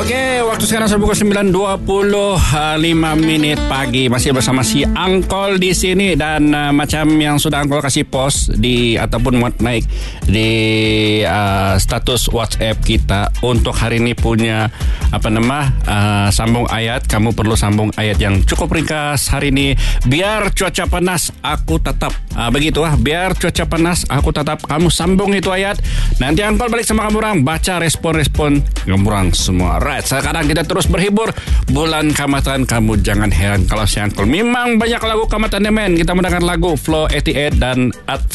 Oke, waktu sekarang pukul 9:25 pagi. Masih bersama si Angkol di sini. Dan macam yang sudah Angkol kasih post di ataupun muat naik di status WhatsApp kita, untuk hari ini punya sambung ayat. Kamu perlu sambung ayat yang cukup ringkas hari ini. Biar cuaca panas, aku tetap. Biar cuaca panas, aku tetap. Kamu sambung itu ayat. Nanti Angkol balik sama kamu orang, baca respon-respon kamu orang semua. Right, sekarang kita terus berhibur. Bulan Kamatan, kamu jangan heran kalau si Angkol memang banyak lagu Kamatan men. Kita mendengar lagu Flow 88 dan